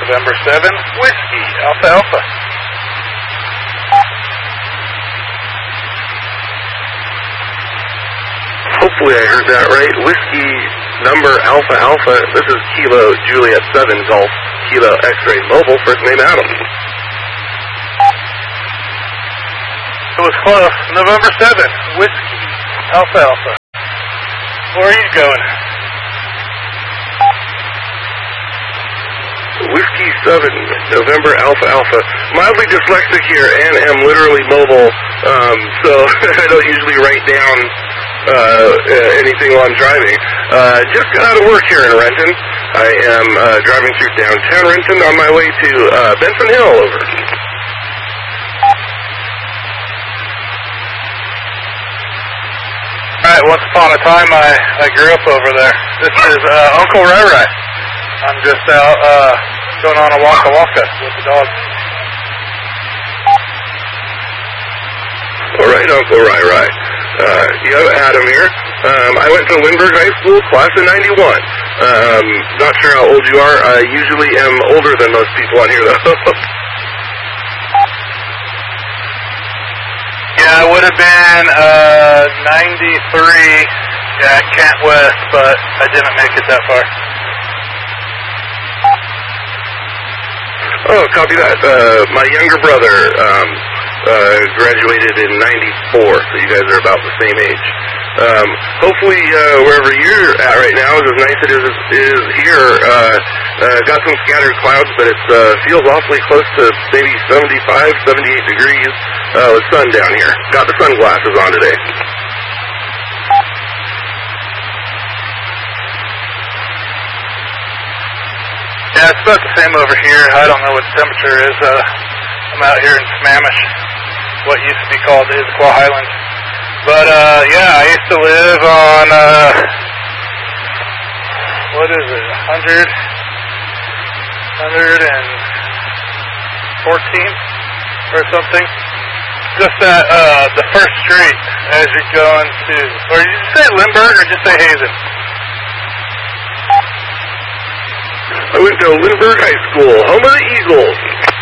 November 7, Whiskey, Alpha Alpha. Hopefully I heard that right. Whiskey number Alpha Alpha. This is Kilo Juliet 7 Golf Kilo X-Ray Mobile. First name Adam. It was close. November 7, Whiskey, Alpha Alpha. Where are you going? Whiskey 7, November Alpha Alpha. Mildly dyslexic here and am literally mobile, so I don't usually write down anything while I'm driving. Just got out of work here in Renton. I am driving through downtown Renton on my way to Benson Hill. Over. Alright, once upon a time I grew up over there. This is Uncle Rai Rai. I'm just out going on a waka waka with the dog. Alright, Uncle Rai Rai. You have Adam here. I went to Lindbergh High School, class of 91. Not sure how old you are. I usually am older than most people on here, though. Yeah, it would have been 93 at Kent West, but I didn't make it that far. Oh, copy that. My younger brother graduated in 94, so you guys are about the same age. Hopefully, wherever you're at right now is as nice as it is here. Got some scattered clouds, but it feels awfully close to maybe 75, 78 degrees with sun down here. Got the sunglasses on today. Yeah, it's about the same over here. I don't know what the temperature is. I'm out here in Sammamish, what used to be called the Issaquah Highlands. But, yeah, I used to live on, what is it, 114 or something? Just at, the first street as you're going to, or did you say Lindbergh or just say Hazen? I went to Lindbergh High School, home of the Eagles.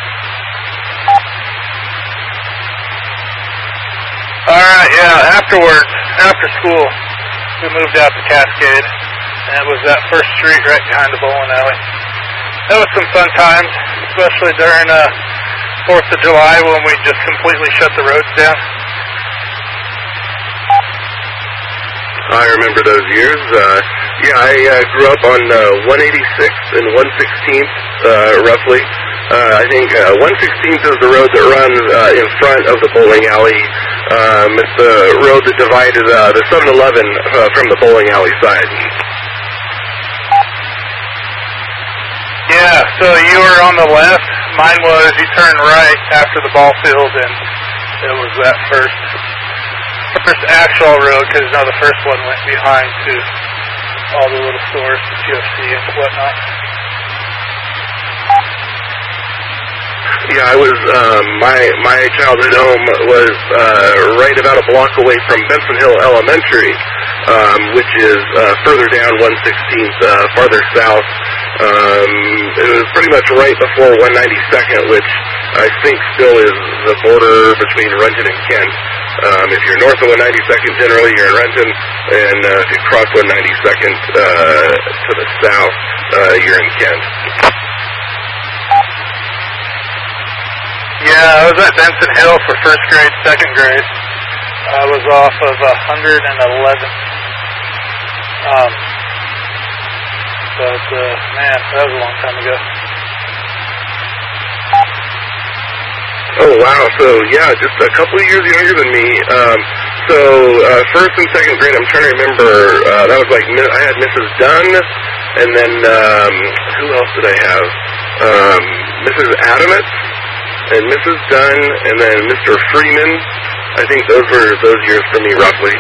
Alright, yeah, afterwards, after school, we moved out to Cascade, and it was that first street right behind the bowling alley. That was some fun times, especially during 4th of July when we just completely shut the roads down. I remember those years. Yeah, I grew up on 186th and 116th, roughly. I think 116th is the road that runs in front of the bowling alley. It's the road that divided the 7-Eleven from the bowling alley side. Yeah, so you were on the left. Mine was you turn right after the ball field, and it was that first actual road, because you know the first one went behind to all the little stores, the QFC and whatnot. Yeah, I was, my childhood home was right about a block away from Benson Hill Elementary, which is further down 116th, farther south. It was pretty much right before 192nd, which I think still is the border between Renton and Kent. If you're north of 192nd, generally you're in Renton, and if you cross 192nd to the south, you're in Kent. Yeah, I was at Benson Hill for first grade, second grade. I was off of 111th. But, man, that was a long time ago. Oh, wow. So, yeah, just a couple of years younger than me. So, first and second grade, I'm trying to remember, that was like, I had Mrs. Dunn, and then, who else did I have? Mrs. Adamitz, and Mrs. Dunn, and then Mr. Freeman. I think those were those years for me, roughly.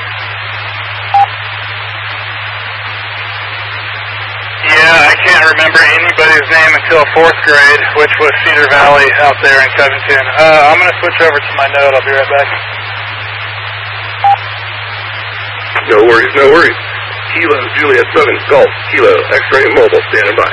Yeah, I can't remember anybody's name until 4th grade, which was Cedar Valley out there in Covington. I'm going to switch over to my note. I'll be right back. No worries, no worries. Kilo Juliet 7 Golf Kilo X-Ray Mobile standing by.